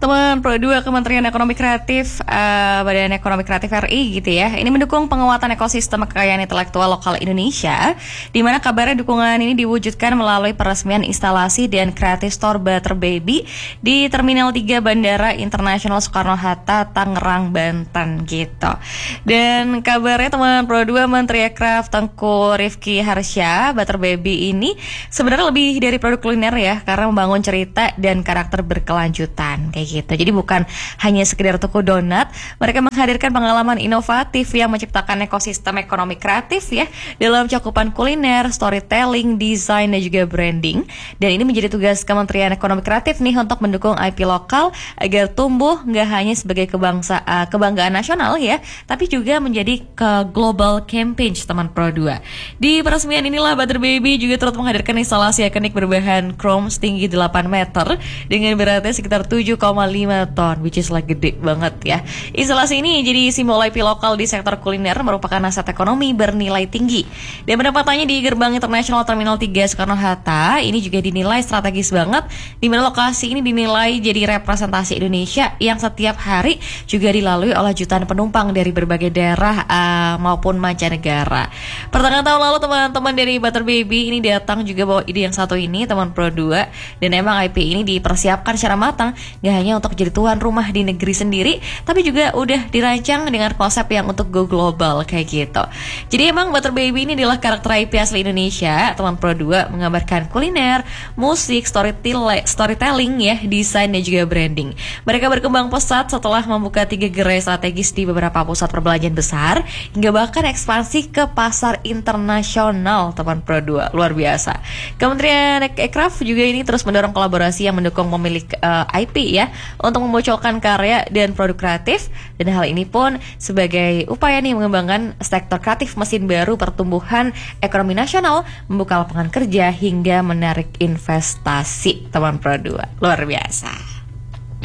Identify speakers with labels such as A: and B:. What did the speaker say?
A: Teman Pro 2 Kementerian Ekonomi Kreatif, Badan Ekonomi Kreatif RI gitu ya. Ini mendukung penguatan ekosistem kekayaan intelektual lokal Indonesia, di mana kabarnya dukungan ini diwujudkan melalui peresmian instalasi dan Creative Store Butter Baby di Terminal 3 Bandara Internasional Soekarno-Hatta, Tangerang, Banten gitu. Dan kabarnya teman Pro 2 Menteri Ekraf Tengku Rifki Harsha, Butter Baby ini sebenarnya lebih dari produk kuliner ya, karena membangun cerita dan karakter berkelanjutan kayak gitu. Jadi bukan hanya sekedar toko donat, mereka menghadirkan pengalaman inovatif yang menciptakan ekosistem ekonomi kreatif ya dalam cakupan kuliner, storytelling, desain dan juga branding. Dan ini menjadi tugas Kementerian Ekonomi Kreatif nih untuk mendukung IP lokal agar tumbuh nggak hanya sebagai kebanggaan nasional ya, tapi juga menjadi ke global campaign teman Pro 2. Di peresmian inilah Butter Baby juga turut menghadirkan instalasi ikonik berbahan chrome setinggi 8 meter dengan beratnya sekitar 7,5 ton, which is like gede banget ya. Instalasi ini jadi simbol IP lokal di sektor kuliner, merupakan aset ekonomi bernilai tinggi. Dan pendapatannya di Gerbang Internasional Terminal 3 Soekarno-Hatta ini juga dinilai strategis banget, di mana lokasi ini dinilai jadi representasi Indonesia yang setiap hari juga dilalui oleh jutaan penumpang dari berbagai daerah maupun mancanegara. Pertengahan tahun lalu teman-teman dari Butter Baby ini datang juga bawa ide yang satu ini, teman Pro 2, dan emang IP ini dipersiapkan secara matang, gak hanya untuk jadi tuan rumah di negeri sendiri, tapi juga udah dirancang dengan konsep yang untuk go global kayak gitu. Jadi emang Butter Baby ini adalah karakter IP asli Indonesia, teman Pro 2, menggambarkan kuliner, musik, storytelling ya, desain dan juga branding. Mereka berkembang pesat setelah membuka 3 gerai strategis di beberapa pusat perbelanjaan besar, hingga bahkan ekspansi ke pasar internasional, teman Pro 2. Luar biasa. Kementerian Ekraf juga ini terus mendorong kolaborasi yang mendukung pemilik IP ya, untuk membocorkan karya dan produk kreatif, dan hal ini pun sebagai upaya nih mengembangkan sektor kreatif mesin baru pertumbuhan ekonomi nasional, membuka lapangan kerja hingga menarik investasi, teman Pro 2. Luar biasa.